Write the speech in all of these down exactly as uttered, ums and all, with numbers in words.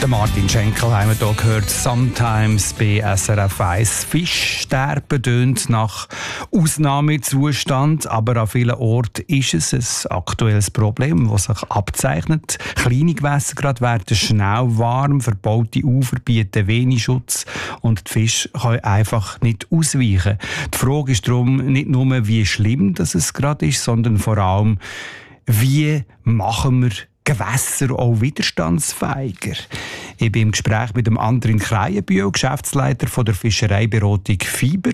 Der Martin Schenkel haben wir hier gehört. Sometimes bei S R F eins. Fischsterben tönt nach Ausnahmezustand, aber an vielen Orten ist es ein aktuelles Problem, das sich abzeichnet. Kleine Gewässer gerade werden schnell warm, verbaute Ufer bieten wenig Schutz und die Fische können einfach nicht ausweichen. Die Frage ist darum nicht nur, wie schlimm das es gerade ist, sondern vor allem, wie machen wir Gewässer auch widerstandsfähiger. Ich bin im Gespräch mit dem Andrin Kreienbühl, Geschäftsleiter von der Fischereiberatung Fiber.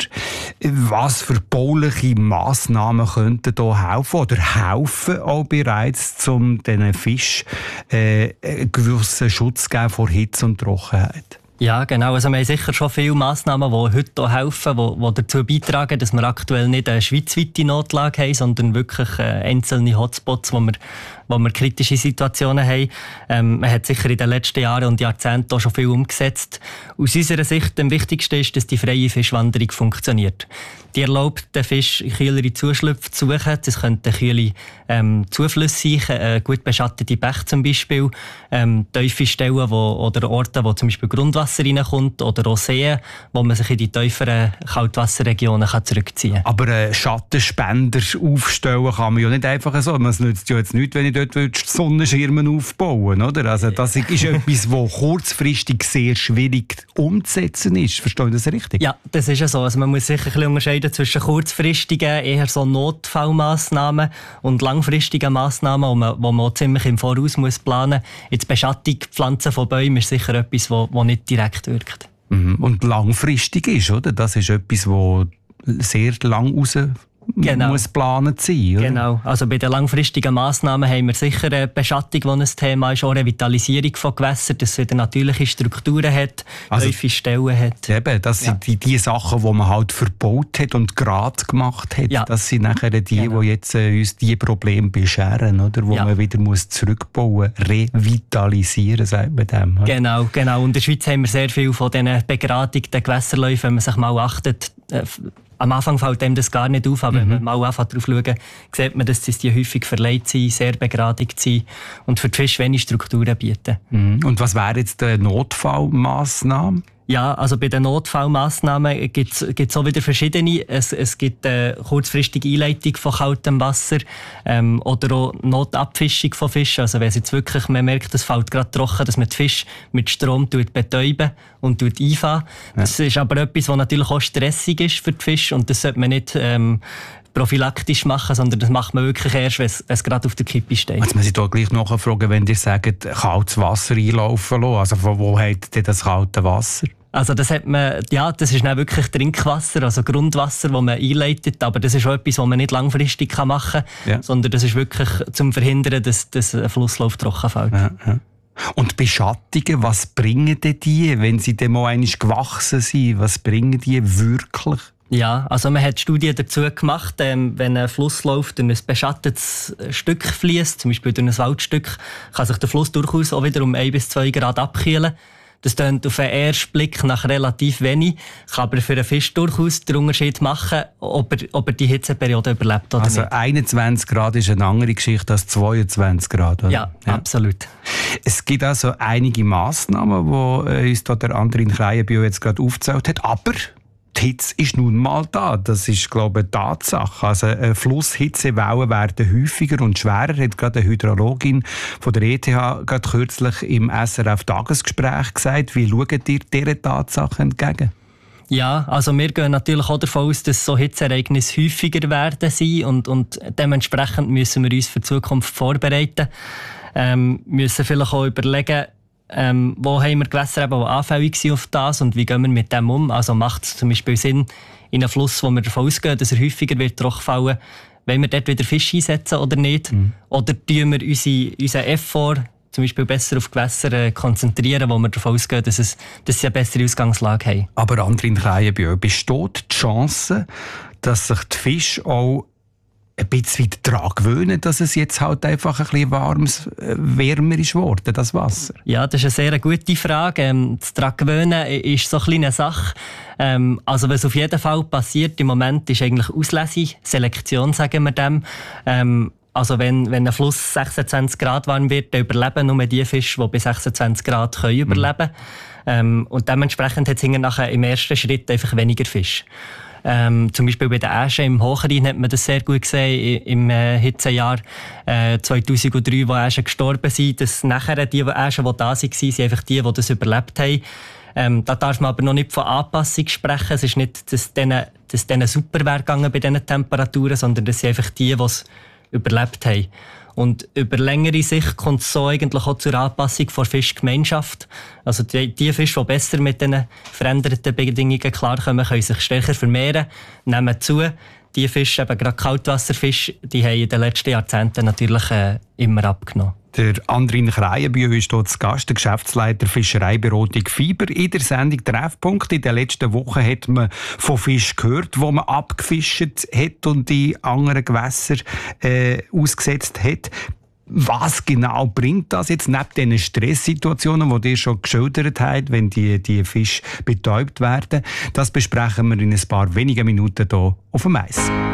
Was für bauliche Massnahmen könnten hier helfen oder helfen auch bereits, um diesen Fisch äh, einen gewissen Schutz geben vor Hitze und Trockenheit? Ja, genau. Also wir haben sicher schon viele Massnahmen, die heute helfen, die, die dazu beitragen, dass wir aktuell nicht eine schweizweite Notlage haben, sondern wirklich einzelne Hotspots, wo wir, wo wir kritische Situationen haben. Ähm, man hat sicher in den letzten Jahren und Jahrzehnten auch schon viel umgesetzt. Aus unserer Sicht am wichtigsten ist, dass die freie Fischwanderung funktioniert. Die erlaubt den Fisch, kühlere Zuschlüpfe zu suchen. Das könnten kühle ähm, Zuflüsse sein, äh, gut beschattete Bäche zum Beispiel, ähm, tiefe Stellen wo, oder Orte, wo zum Beispiel Grundwasser reinkommt oder auch Seen, wo man sich in die tieferen Kaltwasserregionen kann zurückziehen kann. Aber äh, Schattenspender aufstellen kann man ja nicht einfach so. Man nützt ja jetzt nichts, wenn ich dort die Sonnenschirme aufbauen, oder? Also das ist etwas, das kurzfristig sehr schwierig umzusetzen ist. Verstehe ich das richtig? Ja, das ist ja so. Also man muss sicher ein bisschen unterscheiden zwischen kurzfristigen, eher so Notfallmassnahmen und langfristigen Massnahmen, wo man, wo man auch ziemlich im Voraus muss planen muss. Jetzt Beschattung, Pflanzen von Bäumen ist sicher etwas, das nicht direkt wirkt. Und langfristig ist, oder? Das ist etwas, das sehr lang raus Genau. muss geplant sein. Oder? Genau. Also bei den langfristigen Massnahmen haben wir sicher eine Beschattung, die ein Thema ist, auch Revitalisierung von Gewässern, dass es wieder natürliche Strukturen hat, also, tiefe Stellen hat. Eben, das ja. sind die, die Sachen, die man halt verbaut hat und gerade gemacht hat. Ja. Das sind nachher die, genau. die jetzt äh, uns diese Probleme bescheren, oder? Wo ja. man wieder muss zurückbauen muss, revitalisieren, sagt man dem. Oder? Genau, genau. Und in der Schweiz haben wir sehr viel von diesen begradigten Gewässerläufen, wenn man sich mal achtet. Äh, Am Anfang fällt einem das gar nicht auf, aber mhm. wenn man mal anfängt darauf schauen, sieht man, dass die häufig verleiht sind, sehr begradigt sind und für die Fische wenig Strukturen bieten. Mhm. Und was wäre jetzt eine Notfallmassnahme? Ja, also bei den Notfallmassnahmen gibt es auch wieder verschiedene. Es, es gibt äh, kurzfristige Einleitung von kaltem Wasser ähm, oder auch Notabfischung von Fischen. Also wenn es jetzt wirklich, man merkt, es fällt gerade trocken, dass man die Fische mit Strom betäuben und einfangen. Ja. Das ist aber etwas, was natürlich auch stressig ist für die Fische und das sollte man nicht ähm, prophylaktisch machen, sondern das macht man wirklich erst, wenn es gerade auf der Kippe steht. Jetzt muss ich da gleich nachfragen, wenn ihr sagt, kaltes Wasser einlaufen lassen. Also von wo habt ihr das kalte Wasser? Also das hat man, ja, das ist dann wirklich Trinkwasser, also Grundwasser, das man einleitet, aber das ist auch etwas, was man nicht langfristig machen kann, ja. sondern das ist wirklich zum Verhindern, dass, dass ein Flusslauf trocken fällt. Ja, ja. Und Beschattungen, was bringen denn die, wenn sie dann mal einmal gewachsen sind, was bringen die wirklich? Ja, also man hat Studien dazu gemacht, ähm, wenn ein Flusslauf durch ein beschattetes Stück fließt, zum Beispiel durch ein Waldstück, kann sich der Fluss durchaus auch wieder um ein bis zwei Grad abkühlen. Das klingt auf den ersten Blick nach relativ wenig, kann aber für einen Fisch durchaus den Unterschied machen, ob er, ob er die Hitzeperiode überlebt oder also nicht. Also einundzwanzig Grad ist eine andere Geschichte als zweiundzwanzig Grad, oder? Ja, ja, absolut. Es gibt also einige Massnahmen, die uns da der Andrin Kreienbühl jetzt gerade aufgezählt hat, aber die Hitze ist nun mal da. Das ist, glaube ich, eine Tatsache. Also, äh, Flusshitzewellen werden häufiger und schwerer, hat gerade eine Hydrologin von der E T H gerade kürzlich im S R F-Tagesgespräch gesagt. Wie schaut ihr dieser Tatsache entgegen? Ja, also wir gehen natürlich auch davon aus, dass so Hitzeereignisse häufiger werden sein und, und dementsprechend müssen wir uns für die Zukunft vorbereiten. Ähm, müssen vielleicht auch überlegen, Ähm, wo haben wir Gewässer, die anfällig sind auf das und wie gehen wir mit dem um? Also macht es zum Beispiel Sinn, in einem Fluss, wo wir davon ausgehen, dass er häufiger wird trockenfallen, wollen wir dort wieder Fische einsetzen oder nicht? Mhm. Oder tun wir unsere, unseren Effort zum Beispiel besser auf Gewässer äh, konzentrieren, wo wir davon ausgehen, dass, es, dass sie eine bessere Ausgangslage haben? Aber Andrin Kreienbühl, besteht die Chance, dass sich die Fische auch ein bisschen daran gewöhnen, dass es jetzt halt einfach ein bisschen warmes, wärmer ist geworden, das Wasser? Ja, das ist eine sehr gute Frage. Ähm, das daran gewöhnen ist so eine kleine Sache. Ähm, also was auf jeden Fall passiert im Moment ist eigentlich Auslese, Selektion sagen wir dem. Ähm, Also wenn, wenn ein Fluss sechsundzwanzig Grad warm wird, dann überleben nur die Fische, die bei sechsundzwanzig Grad können überleben können. Mhm. Ähm, und dementsprechend hat es nachher im ersten Schritt einfach weniger Fische. Ähm, zum Beispiel bei den Äschen im Hochrhein hat man das sehr gut gesehen im äh, Hitzejahr äh, zweitausenddrei, wo Äschen gestorben sind. Dass nachher die Äschen, die da waren, sind einfach die, die das überlebt haben. Ähm, da darf man aber noch nicht von Anpassung sprechen. Es ist nicht, dass denen, dass denen super wäre gegangen bei diesen Temperaturen, sondern das sind einfach die, die es überlebt haben. Und über längere Sicht kommt es so eigentlich auch zur Anpassung der Fischgemeinschaft. Also die, die Fische, die besser mit diesen veränderten Bedingungen klarkommen, können sich stärker vermehren, nehmen zu. Die Fische, eben gerade Kaltwasserfische, die haben in den letzten Jahrzehnten natürlich äh, immer abgenommen. Der Andrin Kreienbühl ist hier zu Gast, der Geschäftsleiter Fischereiberatung Fiber. In der Sendung Treffpunkt in den letzten Wochen hat man von Fischen gehört, wo man abgefischt hat und die anderen Gewässer äh, ausgesetzt hat. Was genau bringt das jetzt neben diesen Stresssituationen, die ihr schon geschildert habt, wenn die, die Fische betäubt werden? Das besprechen wir in ein paar wenigen Minuten hier auf dem Eis.